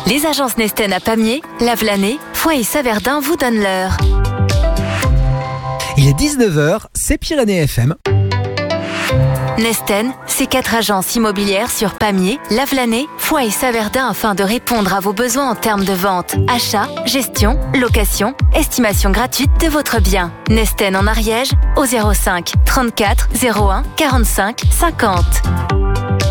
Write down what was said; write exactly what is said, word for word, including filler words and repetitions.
Les agences Nesten à Pamiers, Lavelanet, Foix et Saverdin vous donnent l'heure. Il est dix-neuf heures, c'est Pyrénées F M. Nesten, c'est quatre agences immobilières sur Pamiers, Lavelanet, Foix et Saverdin afin de répondre à vos besoins en termes de vente, achat, gestion, location, estimation gratuite de votre bien. Nesten en Ariège au zéro cinq trente-quatre zéro un quarante-cinq cinquante.